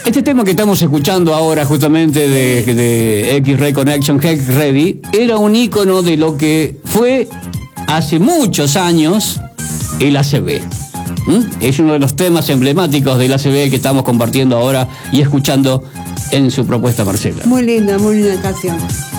Este tema que estamos escuchando ahora justamente de X-Ray Connection, Get Ready, era un ícono de lo que fue hace muchos años el ACB. Es uno de los temas emblemáticos del ACB que estamos compartiendo ahora y escuchando en su propuesta, Marcela. Muy linda canción.